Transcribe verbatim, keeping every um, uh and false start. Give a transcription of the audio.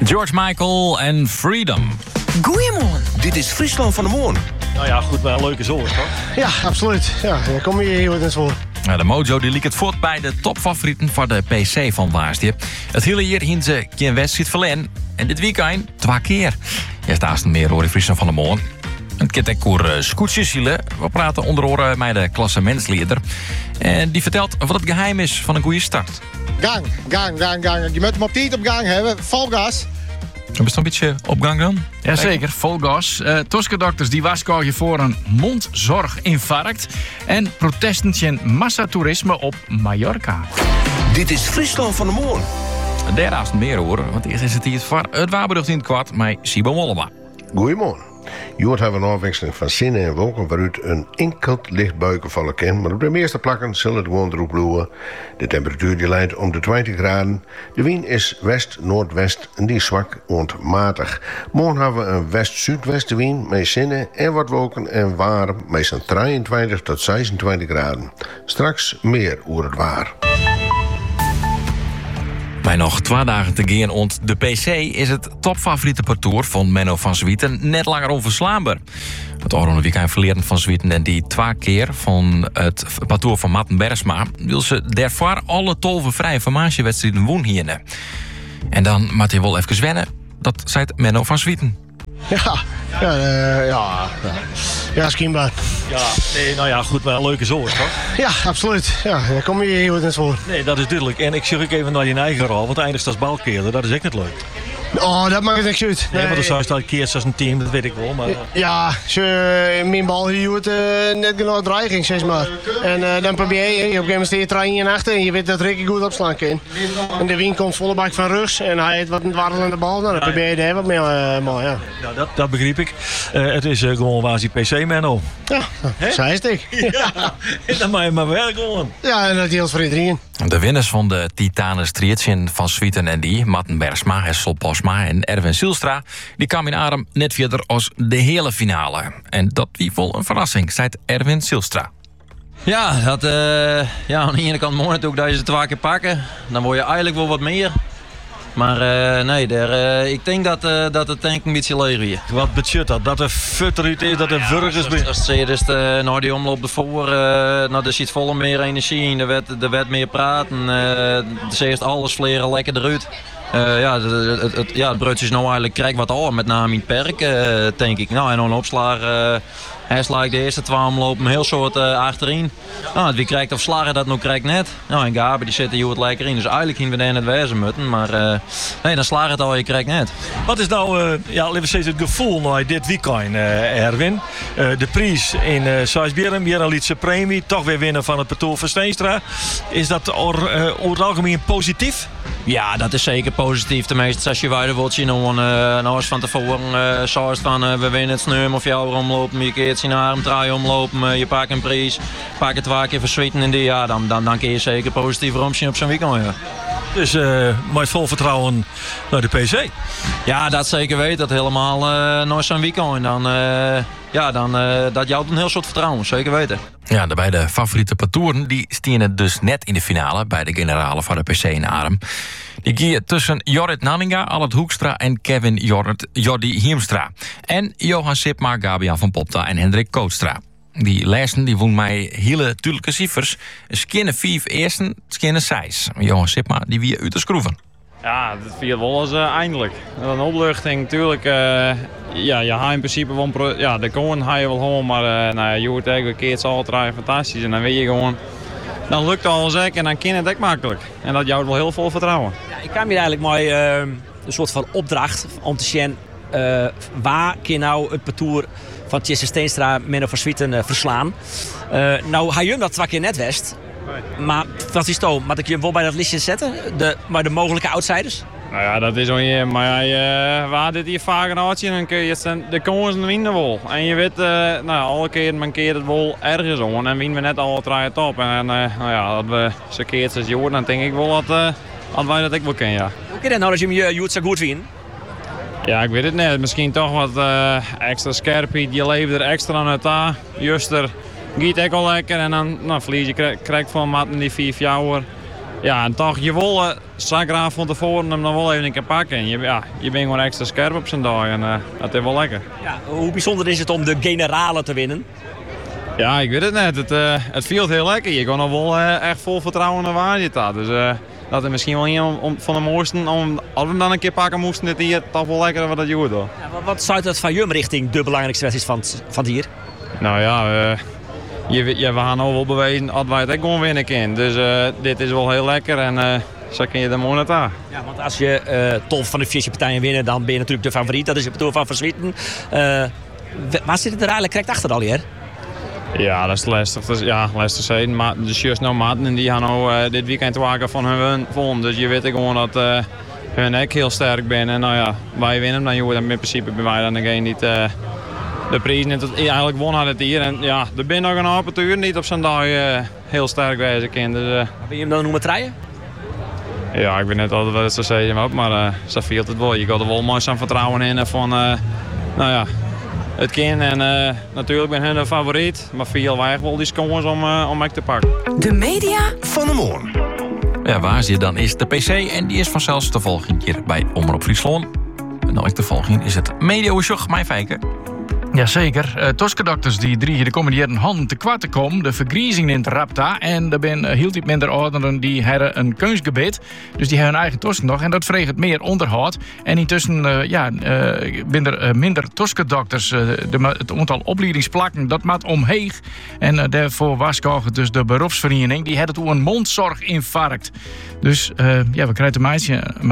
George Michael en Freedom. Goeiemorgen. Dit is Friesland van de Morgen. Nou ja, goed, wel een leuke zomer, toch? Ja, absoluut. Ja, daar kom je hier wat eens voor. Nou, de Mojo die liep het voort bij de topfavorieten voor de P C van Waarsdje. Het hele jaar hien ze geen wedstrijd verlen. En dit weekend twee keer. Ja, staat meer hoor in Friesland van de Morgen. Een kittekoer uh, scootjeszielen. We praten onder andere met de klassementsleider. En die vertelt wat het geheim is van een goede start. Gang, gang, gang, gang. Je moet hem op tijd op gang hebben. Valgas. Heb je een beetje op gang dan? Jazeker, vol gas. Uh, Tosca-dokters die waarschuwen je voor een mondzorginfarct. En protesten tegen massatoerisme op Mallorca. Dit is Friesland van de Morgen. Daarnaast meer hoor, want eerst is het hier voor het Waarberucht in het kwart met Sibo Mollema. Goedemorgen. Je hoort hebben een afwisseling van zinnen en wolken waaruit een enkelt licht buiken vallen kan. Maar op de meeste plakken zal het gewoon erop bloeien. De temperatuur die leidt om de twintig graden. De wind is west-noordwest en die is zwak matig. Morgen hebben we een west-zuidwestenwind met zinnen en wat wolken en warm. Meestal drieëntwintig tot zesentwintig graden. Straks meer over het waar. Bij nog twee dagen te gaan ont de P C is het topfavoriete parcours van Menno van Zwieten net langer onverslaanbaar. Het oranje weekend verleden van Zwieten en die twee keer van het parcours van Matten Bergsma wil ze daarvoor alle tolvenvrije formatiewedstrijden woen hier. En dan moet hij wel even wennen. Dat zei Menno van Zwieten. Ja, ja, uh, ja. Ja, schijnbaar. Ja, nee, nou ja, goed, wel een leuke zomer, toch? Ja, absoluut. Ja, daar kom je hier wat eens voor. Nee, dat is duidelijk. En ik zie ook even naar je eigen rol, want eindigt als balkeerder, dat is echt niet leuk. Oh, dat maakt niks uit. Nee, maar dan zou je het keert als een team, dat weet ik wel. Maar... Ja, ze, in mijn bal hier wordt uh, net genoeg dreiging, zeg maar. En uh, dan probeer je, op een gegeven moment sta je trein in achter en je weet dat Ricky goed opslaan kan. En de wind komt volle bak van rug en hij heeft wat een dwarrelende bal, nou, dan probeer je daar wat mee, uh, maar ja. Ja, dat, dat begreep ik. Uh, het is uh, gewoon waar is die P C, Menno. Ja, zij is dik. Ja, dan mag je maar werk gewoon. Ja, en dat deelt voor iedereen. De winnaars van de Titanen Strietjen van Zwieten en die, Matten Bergsma, Hessel Posma en Erwin Zielstra, die kwamen in adem net verder als de hele finale. En dat wie vol een verrassing, zei Erwin Zielstra. Ja, dat, uh, ja, aan de ene kant mooi natuurlijk dat je ze twee keer pakken. Dan word je eigenlijk wel wat meer. Maar uh, nee, daar, uh, ik denk dat, uh, dat het tank een beetje leeg is. Wat betekent dat? Dat er futter uit is, dat er burgers zijn? Als je dus de, nou, die omloop ervoor, uh, nou, er zit volle meer energie in, er werd, er werd meer praten. Uh, dus eerst alles vleren lekker eruit. Uh, ja, het, het, het, ja, het broodje is nou eigenlijk krijg wat al, met name in het perk, uh, denk ik. Nou, en dan opslag, uh, hij slaagt de eerste twee omlopen heel soort uh, achterin. Nou, wie krijgt of slagen dat nou krijgt net. Nou, en Gabi die zit hier wat lekker in, dus eigenlijk gingen we daar net wezen moeten, maar uh, nee, dan slaagt het al, je krijgt net. Wat is nou, uh, ja, laten we zeggen, het gevoel naar dit weekend, uh, Erwin? Uh, de prijs in uh, Sijsberen, weer een lietse premie, toch weer winnen van het parcours van Steenstra. Is dat or, uh, over het algemeen positief? Ja, dat is zeker positief. Tenminste, als je verder wilt zien, dan uh, nou is van tevoren uh, zoals van uh, we winnen het sneum of jou omlopen, je keert zien arm, draai omlopen, uh, je pakt een prijs, pak het twee keer verzwieten in die, ja, dan, dan, dan kun je zeker positief omzien op zo'n weekend. Ja. Dus uh, met vol vertrouwen naar de P C. Ja, dat zeker weet. Dat helemaal uh, naar zo'n weekend. Dan, uh, ja, dan uh, dat jouwt een heel soort vertrouwen, zeker weten. Ja, de beide favoriete parcours die stieren dus net in de finale bij de generale van de P C in Arnhem. Die gingen tussen Jorrit Nanninga, Albert Hoekstra en Kevin Jorrit, Jordi Hiemstra. En Johan Sipma, Gabian van Popta en Hendrik Kootstra. Die lessen die won mij hele tuurlijke cijfers. Skinnen vijf eersten, skinnen zes. Johan Sipma die wie uit de schroeven. Ja, dat viel wel eens uh, eindelijk. Een opluchting, natuurlijk. Uh, ja, je hebt in principe wel pro- ja, de koning ga je wel gewoon, maar uh, nou, je hoort eigenlijk een keer het altijd fantastisch. En dan weet je gewoon, dan lukt het alles en dan kan het echt makkelijk. En dat jouwt wel heel veel vertrouwen. Ja, ik kwam hier eigenlijk mooi uh, een soort van opdracht om te zien uh, waar kun je nou het parcours van Tjesse Steenstra, Menno van Zwieten uh, verslaan. Uh, nou, hij je dat twee keer net west. Maar wat is het maar ik je hem wel bij dat listje zetten? De, maar de mogelijke outsiders? Nou ja, dat is wel je. Maar ja, uh, waar dit hier vaker uitzien, dan kun je de konings winnen wel. En je weet, uh, nou, alle keer mankeert het wel ergens om. En winnen we net alle drie top. En uh, nou ja, dat we ze keert zes jaar, dan denk ik wel dat, uh, dat wij dat ik wel kennen, ja. Hoe kun je dat nou als je hem je zo goed wint? Ja, ik weet het net. Misschien toch wat uh, extra scherpheid. Je leeft er extra aan het aan. Juster giet ook al lekker. En dan nou, verlies je krijgt van matten die vier jaar. Ja, en toch, je wil uh, graag van tevoren hem dan wel even een keer pakken. En je, ja, je bent gewoon extra scherp op zijn dag en uh, dat is wel lekker. Ja, hoe bijzonder is het om de generale te winnen? Ja, ik weet het net. Het, uh, het viel heel lekker. Je kon er wel uh, echt vol vertrouwen naar waar je staat. Dus uh, dat is misschien wel een om, om, van de mooiste. Om, als we hem dan een keer pakken moesten, dit hier toch wel lekker wat dat je hoort. Ja, wat, wat sluit dat van Jum richting de belangrijkste wedstrijd van, van het hier? Nou ja, uh, je, je, we gaan nou wel bewijzen dat wij het ook gewoon winnen kunnen. Dus uh, dit is wel heel lekker en uh, zo kun je de mooi naar. Ja, want als je uh, tolf van de vier partijen winnen, dan ben je natuurlijk de favoriet. Dat is het Patoer van Verswieten. Uh, waar zit het er eigenlijk correct achter al hier? Ja, dat is lastig. Dat is, ja, lastig zijn. Maar de juist nou maten en die gaan nou uh, dit weekend waken van hun volgende. Dus je weet gewoon dat uh, hun ook heel sterk zijn. En nou ja, wij winnen dan, joh, dan in principe bij wij dan degene die uh, de prijs net eigenlijk won had het hier. En ja, er ben nog een apparatuur niet op zijn dag uh, heel sterk wezen kan. Dus, uh, ben je hem dan noemen treien? Ja, ik weet net altijd wat het zou zeggen, maar uh, zo viel het wel. Je gaat er wel mooi zijn vertrouwen in van, uh, nou ja. Het kan en uh, natuurlijk ben hun de favoriet, maar veel wij wel die scores om, uh, om mij te pakken. De media van de morgen. Ja, waar zit dan is de P C en die is vanzelfs te volgen hier bij Omroep Friesland. En nou is te volgen is het Media-Oesjoch, mijn fijken. Jazeker. Uh, Toskedokters die drie de komende jaren handen te kwart komen. De vergriezing in het rapta. En er zijn uh, heel diep minder ouderen die hebben een keusgebied. Dus die hebben hun eigen tosk nog. En dat vreegt het meer onderhoud. En intussen uh, ja, uh, zijn er uh, minder Toskedokters. Uh, de, het aantal opleidingsplakken dat maakt omheeg. En uh, daarvoor waarschuwt dus de beroepsvereniging. Die had het hoe een mondzorginfarct. Dus uh, ja, we krijgen een meisje.